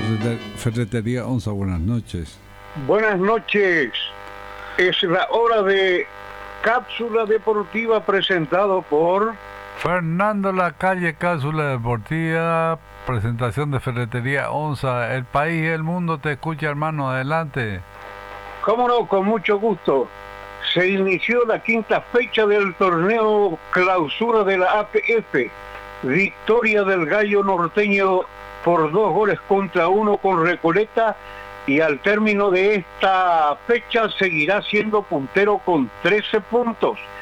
Ferretería Onza, buenas noches. Buenas noches. Es la hora de Cápsula Deportiva presentado por Fernando Lacalle, Cápsula Deportiva, presentación de Ferretería Onza. El país y el mundo te escucha, hermano, adelante. Cómo no, con mucho gusto. Se inició la quinta fecha del torneo clausura de la APF. Victoria del Gallo Norteño por 2-1 con Recoleta, y al término de esta fecha seguirá siendo puntero con 13 puntos.